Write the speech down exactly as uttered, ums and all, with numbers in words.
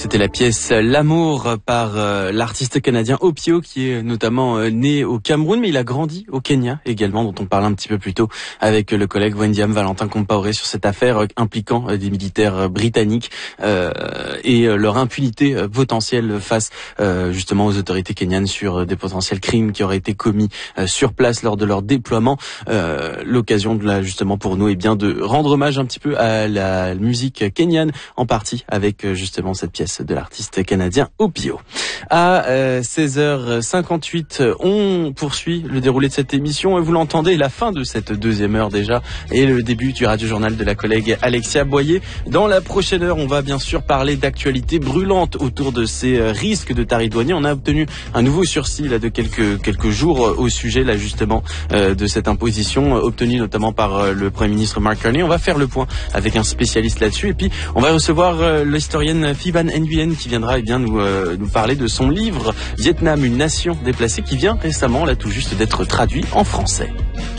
C'était la pièce L'amour par euh, l'artiste canadien Opio, qui est notamment euh, né au Cameroun, mais il a grandi au Kenya également, dont on parlait un petit peu plus tôt avec le collègue Wendiam Valentin Compaoré sur cette affaire euh, impliquant euh, des militaires euh, britanniques euh, et euh, leur impunité euh, potentielle face euh, justement aux autorités kenyanes sur euh, des potentiels crimes qui auraient été commis euh, sur place lors de leur déploiement. Euh, l'occasion de là justement pour nous est bien de rendre hommage un petit peu à la musique kenyane, en partie avec euh, justement cette pièce de l'artiste canadien Opio. À euh, seize heures cinquante-huit, on poursuit le déroulé de cette émission et vous l'entendez, la fin de cette deuxième heure déjà et le début du radio-journal de la collègue Alexia Boyer. Dans la prochaine heure, on va bien sûr parler d'actualités brûlantes autour de ces risques de tarifs douaniers. On a obtenu un nouveau sursis là, de quelques quelques jours au sujet là justement euh, de cette imposition obtenue notamment par euh, le Premier ministre Mark Carney. On va faire le point avec un spécialiste là-dessus et puis on va recevoir euh, l'historienne Phiban Nguyen qui viendra eh bien nous euh, nous parler de son livre Vietnam, une nation déplacée, qui vient récemment là tout juste d'être traduit en français.